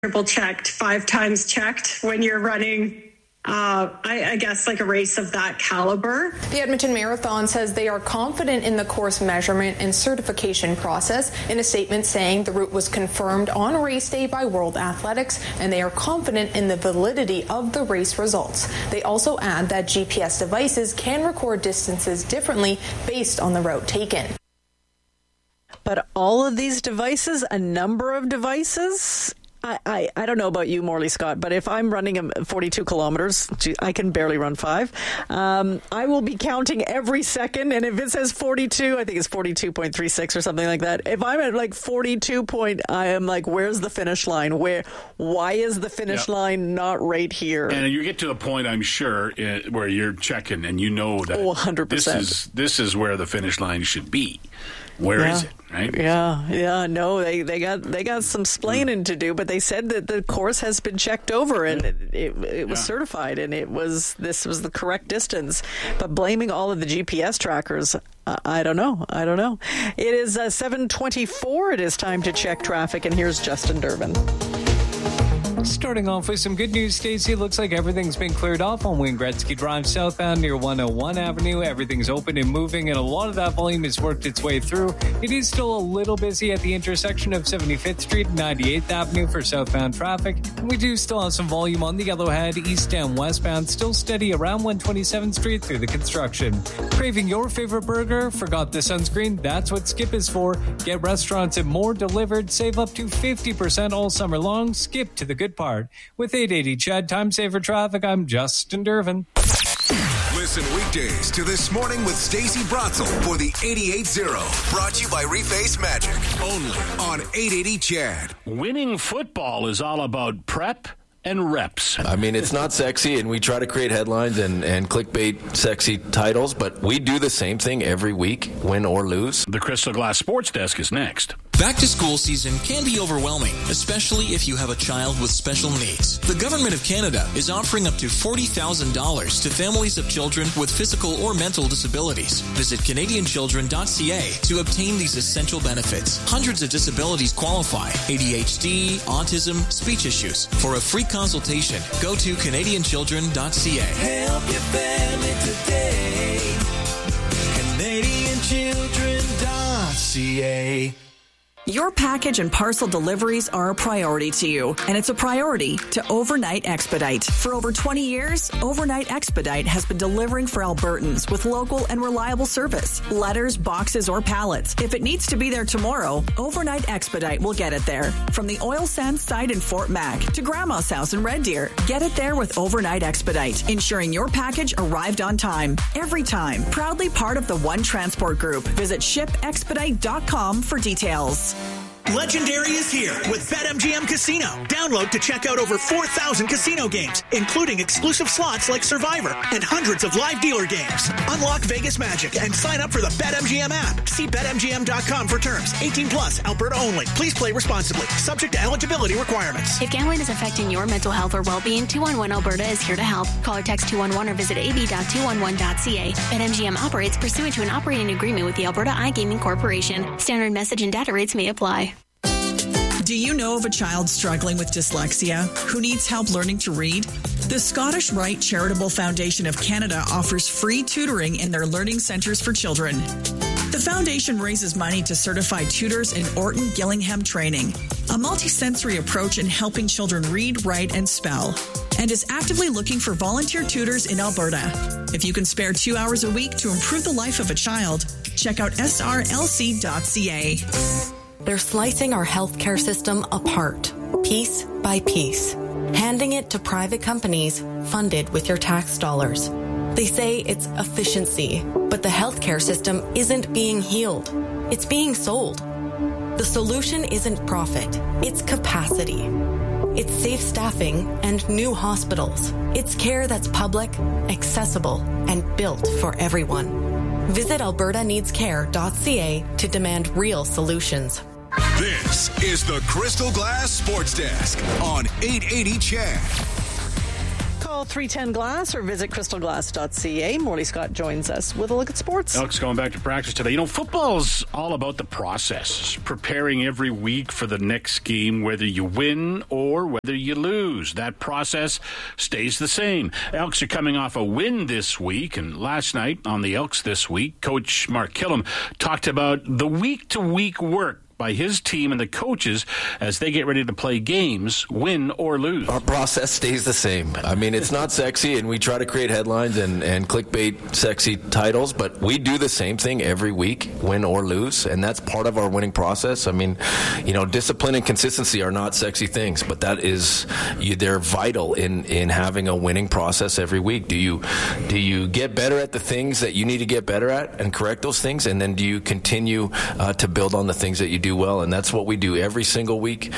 triple checked, 5 times checked when you're running, I guess, like a race of that caliber. The Edmonton Marathon says they are confident in the course measurement and certification process, in a statement saying the route was confirmed on race day by World Athletics, and they are confident in the validity of the race results. They also add that GPS devices can record distances differently based on the route taken. But all of these devices, a number of devices, I don't know about you, Morley Scott, but if I'm running 42 kilometers, I can barely run 5. I will be counting every second, and if it says 42, I think it's 42.36 or something like that. If I'm at like 42 I am like, where's the finish line? Why is the finish line not right here? And you get to a point, I'm sure, where you're checking and you know that 100%. This is where the finish line should be. Where is it, right? Yeah. No, they got some splaining to do, but they said that the course has been checked over and it was certified, and this was the correct distance. But blaming all of the GPS trackers, I don't know. It is 7:24. It is time to check traffic, and here's Justin Durbin. Starting off with some good news, Stacey. Looks like everything's been cleared off on Wayne Gretzky Drive southbound near 101 Avenue. Everything's open and moving, and a lot of that volume has worked its way through. It is still a little busy at the intersection of 75th Street and 98th Avenue for southbound traffic. And we do still have some volume on the Yellowhead, east and westbound, still steady around 127th Street through the construction. Craving your favorite burger? Forgot the sunscreen? That's what Skip is for. Get restaurants and more delivered. Save up to 50% all summer long. Skip to the good part. With 880 Chad Time Saver Traffic, I'm Justin Durbin. Listen weekdays to This Morning with Stacey Bratzel for the 88.0. Brought to you by Reface Magic. Only on 880 Chad. Winning football is all about prep and reps. I mean, it's not sexy, and we try to create headlines and clickbait sexy titles, but we do the same thing every week, win or lose. The Crystal Glass Sports Desk is next. Back to school season can be overwhelming, especially if you have a child with special needs. The Government of Canada is offering up to $40,000 to families of children with physical or mental disabilities. Visit CanadianChildren.ca to obtain these essential benefits. Hundreds of disabilities qualify: ADHD, autism, speech issues. For a free consultation, go to CanadianChildren.ca. Help your family today. CanadianChildren.ca. Your package and parcel deliveries are a priority to you, and it's a priority to Overnight Expedite. For over 20 years, Overnight Expedite has been delivering for Albertans with local and reliable service. Letters, boxes, or pallets. If it needs to be there tomorrow, Overnight Expedite will get it there. From the oil sands site in Fort Mac to Grandma's house in Red Deer, get it there with Overnight Expedite, ensuring your package arrived on time. Every time. Proudly part of the One Transport Group. Visit shipexpedite.com for details. Legendary is here with BetMGM Casino. Download to check out over 4,000 casino games, including exclusive slots like Survivor and hundreds of live dealer games. Unlock Vegas magic and sign up for the BetMGM app. See BetMGM.com for terms. 18 plus, Alberta only. Please play responsibly. Subject to eligibility requirements. If gambling is affecting your mental health or well-being, 211 Alberta is here to help. Call or text 211 or visit ab.211.ca. BetMGM operates pursuant to an operating agreement with the Alberta iGaming Corporation. Standard message and data rates may apply. Do you know of a child struggling with dyslexia who needs help learning to read? The Scottish Rite Charitable Foundation of Canada offers free tutoring in their learning centres for children. The foundation raises money to certify tutors in Orton Gillingham training, a multi-sensory approach in helping children read, write, and spell, and is actively looking for volunteer tutors in Alberta. If you can spare 2 hours a week to improve the life of a child, check out srlc.ca. They're slicing our healthcare system apart, piece by piece, handing it to private companies funded with your tax dollars. They say it's efficiency, but the healthcare system isn't being healed. It's being sold. The solution isn't profit, it's capacity. It's safe staffing and new hospitals. It's care that's public, accessible, and built for everyone. Visit albertaneedscare.ca to demand real solutions. This is the Crystal Glass Sports Desk on 880 Chad. Call 310-GLASS or visit crystalglass.ca. Morley Scott joins us with a look at sports. Elks going back to practice today. You know, football's all about the process. Preparing every week for the next game, whether you win or whether you lose. That process stays the same. Elks are coming off a win this week, and last night on the Elks This Week, Coach Mark Killam talked about the week-to-week work by his team and the coaches as they get ready to play games, win or lose. Our process stays the same. I mean, it's not sexy, and we try to create headlines and clickbait sexy titles, but we do the same thing every week, win or lose, and that's part of our winning process. I mean, you know, discipline and consistency are not sexy things, but that is, they're vital in having a winning process every week. Do you get better at the things that you need to get better at and correct those things, and then do you continue to build on the things that you do well? And that's what we do every single week.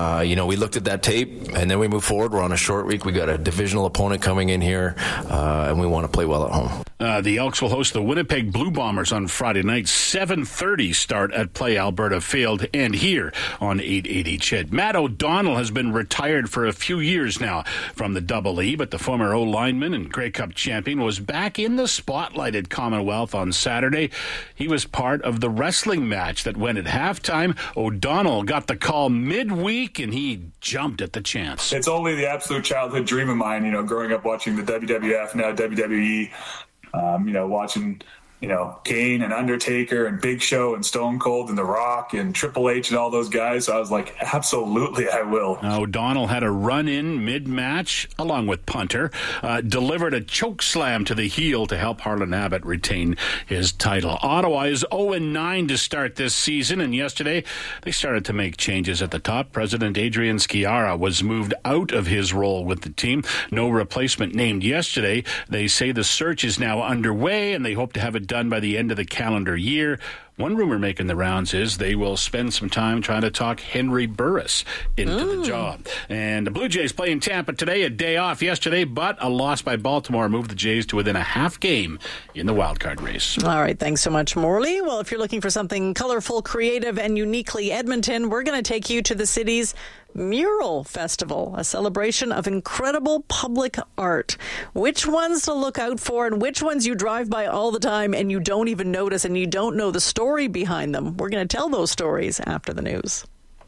We looked at that tape, and then we move forward. We're on a short week. We got a divisional opponent coming in here, and we want to play well at home. The Elks will host the Winnipeg Blue Bombers on Friday night. 7:30 start at Play Alberta Field and here on 880 CHED. Matt O'Donnell has been retired for a few years now from the Double E, but the former O-lineman and Grey Cup champion was back in the spotlight at Commonwealth on Saturday. He was part of the wrestling match that went at halftime. O'Donnell got the call midweek, and he jumped at the chance. It's only the absolute childhood dream of mine, growing up watching the WWF, now WWE, watching, Kane and Undertaker and Big Show and Stone Cold and The Rock and Triple H and all those guys. So I was like, absolutely, I will. O'Donnell had a run-in mid-match along with punter, delivered a choke slam to the heel to help Harlan Abbott retain his title. Ottawa is 0-9 to start this season, and yesterday they started to make changes at the top. President Adrian Sciarra was moved out of his role with the team. No replacement named yesterday. They say the search is now underway, and they hope to have it done by the end of the calendar year. One rumor making the rounds is they will spend some time trying to talk Henry Burris into the job. And the Blue Jays play in Tampa today, a day off yesterday, but a loss by Baltimore moved the Jays to within a half game in the wildcard race. All right, thanks so much, Morley. Well, if you're looking for something colorful, creative, and uniquely Edmonton, we're going to take you to the city's Mural Festival, a celebration of incredible public art. Which ones to look out for and which ones you drive by all the time and you don't even notice and you don't know the story behind them. We're going to tell those stories after the news.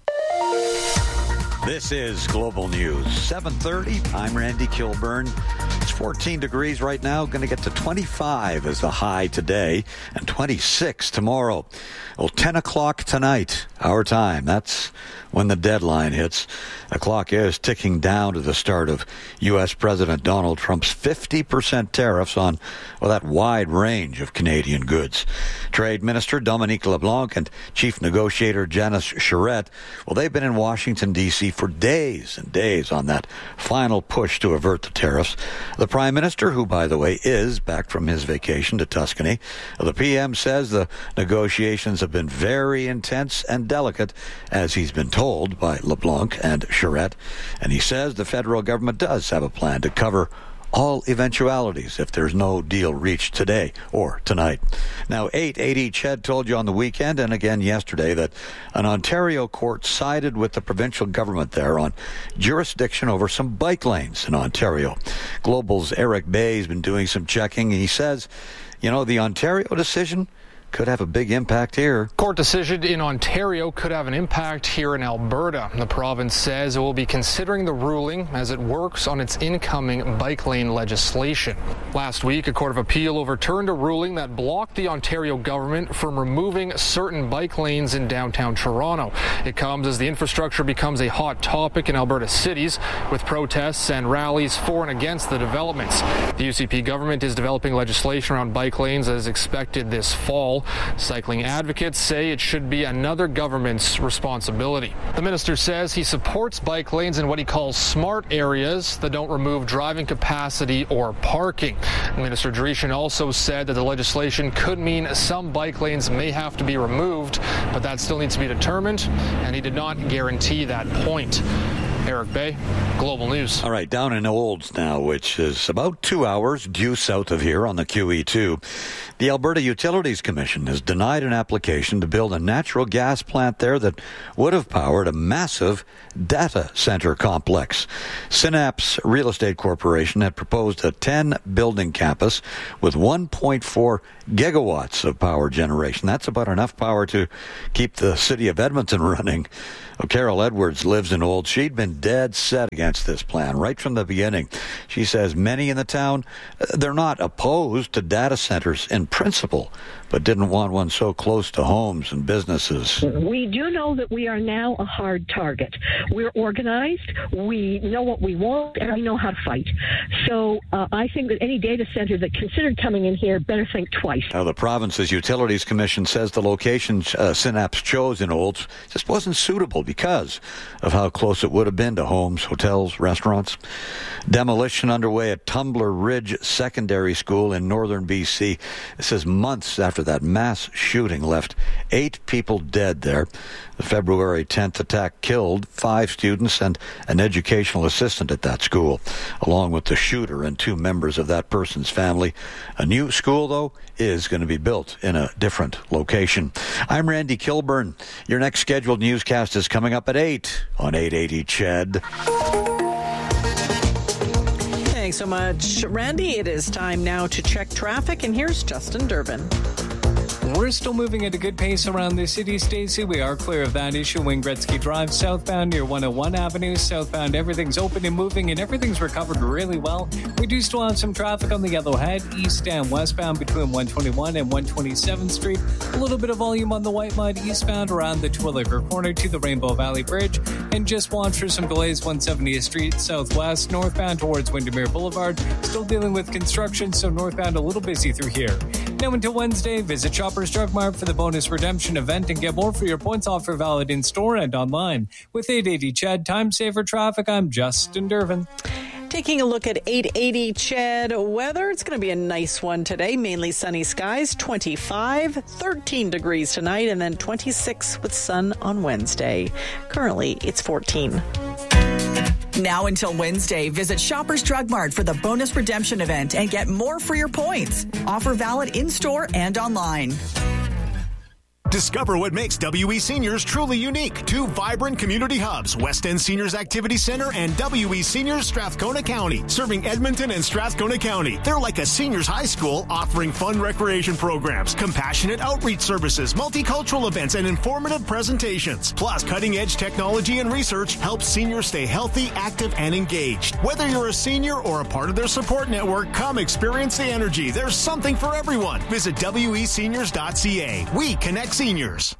This is Global News, 7:30. I'm Randy Kilburn. It's 14 degrees right now. Going to get to 25 as the high today and 26 tomorrow. Well, 10 o'clock tonight, our time. That's when the deadline hits. The clock is ticking down to the start of U.S. President Donald Trump's 50% tariffs on, that wide range of Canadian goods. Trade Minister Dominique LeBlanc and Chief Negotiator Janice Charette, they've been in Washington, D.C. for days and days on that final push to avert the tariffs. The Prime Minister, who, by the way, is back from his vacation to Tuscany, the PM says the negotiations have been very intense and delicate, as he's been told by LeBlanc and Charette, and he says the federal government does have a plan to cover all eventualities if there's no deal reached today or tonight. Now, 880 CHED told you on the weekend and again yesterday that an Ontario court sided with the provincial government there on jurisdiction over some bike lanes in Ontario. Global's Eric Bay has been doing some checking, and he says, the Ontario decision could have a big impact here. Court decision in Ontario could have an impact here in Alberta. The province says it will be considering the ruling as it works on its incoming bike lane legislation. Last week, a court of appeal overturned a ruling that blocked the Ontario government from removing certain bike lanes in downtown Toronto. It comes as the infrastructure becomes a hot topic in Alberta cities, with protests and rallies for and against the developments. The UCP government is developing legislation around bike lanes as expected this fall. Cycling advocates say it should be another government's responsibility. The minister says he supports bike lanes in what he calls smart areas that don't remove driving capacity or parking. Minister Dreeshen also said that the legislation could mean some bike lanes may have to be removed, but that still needs to be determined, and he did not guarantee that point. Eric Bay, Global News. All right, down in Olds now, which is about 2 hours due south of here on the QE2. The Alberta Utilities Commission has denied an application to build a natural gas plant there that would have powered a massive data center complex. Synapse Real Estate Corporation had proposed a 10-building campus with 1.4 gigawatts of power generation. That's about enough power to keep the city of Edmonton running. Well, Carol Edwards lives in Olds. She'd been dead set against this plan right from the beginning. She says many in the town, they're not opposed to data centers in principle, but didn't want one so close to homes and businesses. We do know that we are now a hard target. We're organized, we know what we want, and we know how to fight. So I think that any data center that considered coming in here better think twice. Now, the province's Utilities Commission says the location Synapse chose in Olds just wasn't suitable because of how close it would have been to homes, hotels, restaurants. Demolition underway at Tumbler Ridge Secondary School in northern BC. This is months after that mass shooting left 8 people dead there. The February 10th attack killed 5 students and an educational assistant at that school, along with the shooter and 2 members of that person's family. A new school, though, is going to be built in a different location. I'm Randy Kilburn. Your next scheduled newscast is coming up at 8 on 880 CHED. Thanks so much, Randy. It is time now to check traffic, and here's Justin Durbin. We're still moving at a good pace around the city, Stacey. We are clear of that issue. Wayne Gretzky Drive southbound near 101 Avenue. Southbound, everything's open and moving, and everything's recovered really well. We do still have some traffic on the Yellowhead, east and westbound between 121 and 127th Street. A little bit of volume on the White Mud eastbound around the Twilliger Corner to the Rainbow Valley Bridge. And just watch for some delays 170th Street southwest, northbound towards Windermere Boulevard. Still dealing with construction, so northbound a little busy through here. Now until Wednesday, visit Shoppers Drug Mart for the bonus redemption event and get more for your points offer valid in store and online. With 880 CHED, time saver traffic, I'm Justin Durbin. Taking a look at 880 CHED weather, it's going to be a nice one today. Mainly sunny skies, 25, 13 degrees tonight, and then 26 with sun on Wednesday. Currently, it's 14. Now until Wednesday, visit Shoppers Drug Mart for the bonus redemption event and get more for your points. Offer valid in-store and online. Discover what makes WE Seniors truly unique. 2 vibrant community hubs, West End Seniors Activity Center and WE Seniors Strathcona County, serving Edmonton and Strathcona County. They're like a seniors high school offering fun recreation programs, compassionate outreach services, multicultural events, and informative presentations. Plus, cutting-edge technology and research helps seniors stay healthy, active, and engaged. Whether you're a senior or a part of their support network, come experience the energy. There's something for everyone. Visit weseniors.ca. We connect seniors.